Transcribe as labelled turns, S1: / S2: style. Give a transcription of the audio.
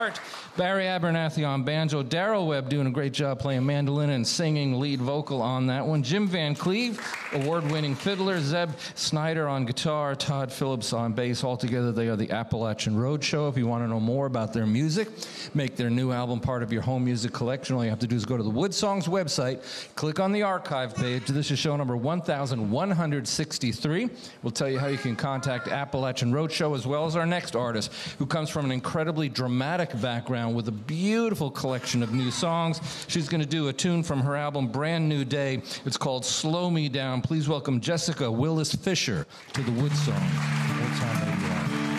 S1: Barry Abernathy on banjo, Daryl Webb doing a great job playing mandolin and singing lead vocal on that one, Jim Van Cleve, award-winning fiddler, Zeb Snyder on guitar, Todd Phillips on bass. Altogether, they are the Appalachian Roadshow. If you want to know more about their music, make their new album part of your home music collection, all you have to do is go to the Wood Songs website, click on the archive page. This is show number 1163. We'll tell you how you can contact Appalachian Roadshow, as well as our next artist, who comes from an incredibly dramatic background with a beautiful collection of new songs. She's going to do a tune from her album Brand New Day. It's called Slow Me Down. Please welcome Jessica Willis Fisher to the Wood Songs.